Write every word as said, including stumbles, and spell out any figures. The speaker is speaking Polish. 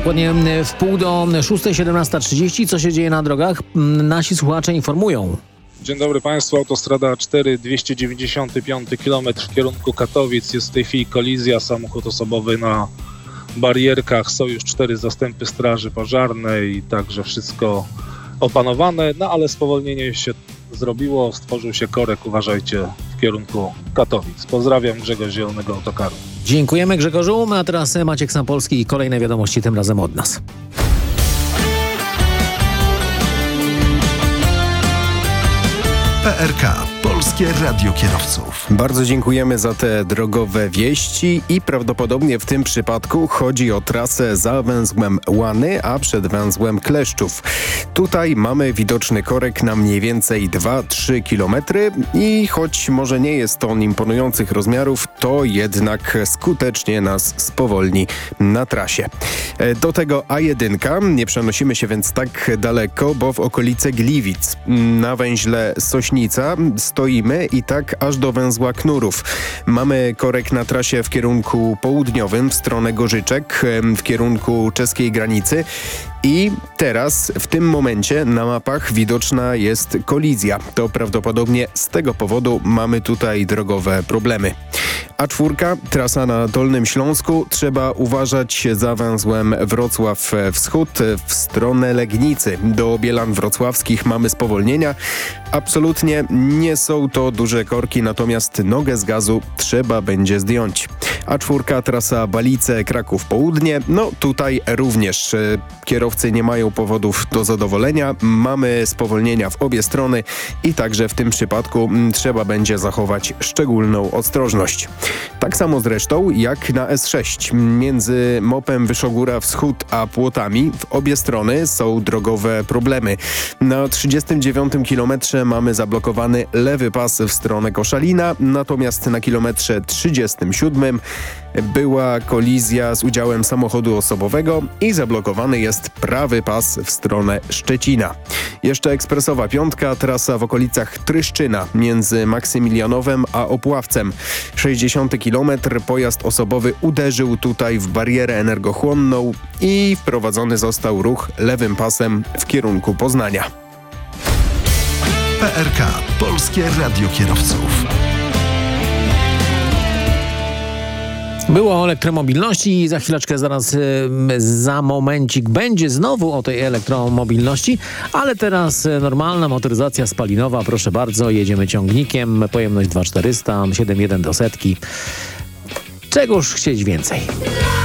Dokładnie w pół do szóstej, siedemnasta trzydzieści. Co się dzieje na drogach? Nasi słuchacze informują. Dzień dobry Państwu, autostrada A cztery, dwieście dziewięćdziesiąty piąty kilometr w kierunku Katowic. Jest w tej chwili kolizja, samochód osobowy na barierkach. Są już cztery zastępy straży pożarnej, także wszystko opanowane, no ale spowolnienie się zrobiło, stworzył się korek, uważajcie, w kierunku Katowic. Pozdrawiam, Grzegorz Zielonego Autokaru. Dziękujemy, Grzegorzu, a teraz Maciek Sampolski i kolejne wiadomości, tym razem od nas. P R K. Polskie Radio Kierowców. Bardzo dziękujemy za te drogowe wieści i prawdopodobnie w tym przypadku chodzi o trasę za węzłem Łany, a przed węzłem Kleszczów. Tutaj mamy widoczny korek na mniej więcej dwa do trzech kilometrów i choć może nie jest on imponujących rozmiarów, to jednak skutecznie nas spowolni na trasie. Do tego A jeden. Nie przenosimy się więc tak daleko, bo w okolice Gliwic na węźle Sośnica stoimy i tak aż do węzła Knurów. Mamy korek na trasie w kierunku południowym w stronę Gorzyczek, w kierunku czeskiej granicy. I teraz, w tym momencie na mapach widoczna jest kolizja. To prawdopodobnie z tego powodu mamy tutaj drogowe problemy. A cztery, trasa na Dolnym Śląsku. Trzeba uważać za węzłem Wrocław Wschód w stronę Legnicy. Do Bielan Wrocławskich mamy spowolnienia. Absolutnie nie są to duże korki, natomiast nogę z gazu trzeba będzie zdjąć. A cztery, trasa Balice Kraków Południe. No tutaj również kierowcy nie mają powodów do zadowolenia. Mamy spowolnienia w obie strony i także w tym przypadku trzeba będzie zachować szczególną ostrożność. Tak samo zresztą jak na S sześć. Między Mopem Wyszogóra Wschód a Płotami w obie strony są drogowe problemy. Na trzydziestym dziewiątym kilometrze mamy zablokowany lewy pas w stronę Koszalina, natomiast na kilometrze trzydziestym siódmym była kolizja z udziałem samochodu osobowego i zablokowany jest prawy pas w stronę Szczecina. Jeszcze ekspresowa piątka, trasa w okolicach Tryszczyna między Maksymilianowem a Opławcem. sześćdziesiąty kilometr, pojazd osobowy uderzył tutaj w barierę energochłonną i wprowadzony został ruch lewym pasem w kierunku Poznania. P R K. Polskie Radio Kierowców. Było o elektromobilności i za chwileczkę, zaraz za momencik będzie znowu o tej elektromobilności, ale teraz normalna motoryzacja spalinowa, proszę bardzo, jedziemy ciągnikiem, pojemność dwa tysiące czterysta, siedem przecinek jeden do setki. Czegoż chcieć więcej?